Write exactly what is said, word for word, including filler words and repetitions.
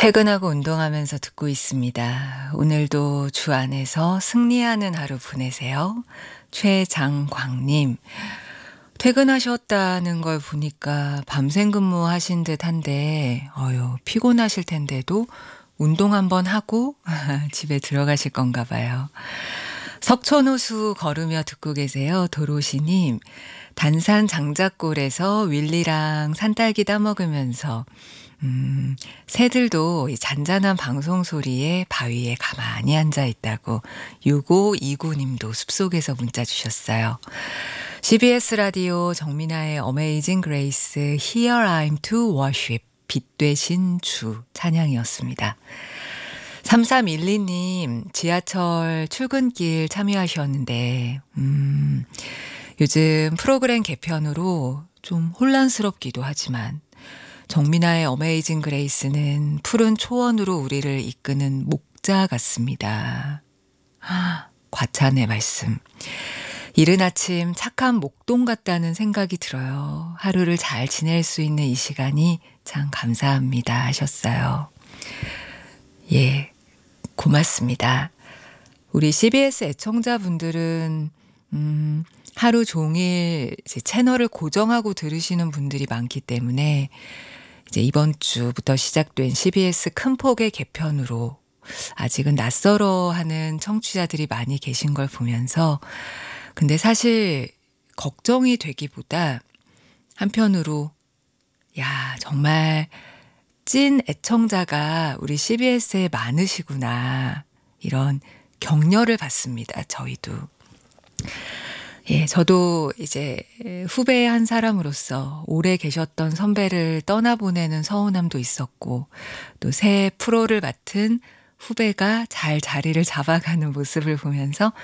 퇴근하고 운동하면서 듣고 있습니다. 오늘도 주 안에서 승리하는 하루 보내세요. 최장광님. 퇴근하셨다는 걸 보니까 밤샘 근무하신 듯 한데, 어휴, 피곤하실 텐데도 운동 한번 하고 집에 들어가실 건가 봐요. 석촌호수 걸으며 듣고 계세요. 도로시님. 단산 장작골에서 윌리랑 산딸기 따먹으면서 음, 새들도 이 잔잔한 방송 소리에 바위에 가만히 앉아 있다고 육오이구 님도 숲속에서 문자 주셨어요. 씨비에스 라디오 정민아의 어메이징 그레이스 Here I'm to worship 빛 되신 주 찬양이었습니다. 삼삼일이 님 지하철 출근길 참여하셨는데 음, 요즘 프로그램 개편으로 좀 혼란스럽기도 하지만 정민아의 어메이징 그레이스는 푸른 초원으로 우리를 이끄는 목자 같습니다. 아, 과찬의 말씀. 이른 아침 착한 목동 같다는 생각이 들어요. 하루를 잘 지낼 수 있는 이 시간이 참 감사합니다 하셨어요. 예, 고맙습니다. 우리 씨비에스 애청자분들은 음, 하루 종일 이제 채널을 고정하고 들으시는 분들이 많기 때문에 이제 이번 주부터 시작된 씨비에스 큰 폭의 개편으로 아직은 낯설어하는 청취자들이 많이 계신 걸 보면서 근데 사실 걱정이 되기보다 한편으로 야 정말 찐 애청자가 우리 씨비에스에 많으시구나 이런 격려를 받습니다. 저희도. 예, 저도 이제 후배의 한 사람으로서 오래 계셨던 선배를 떠나보내는 서운함도 있었고 또 새 프로를 맡은 후배가 잘 자리를 잡아가는 모습을 보면서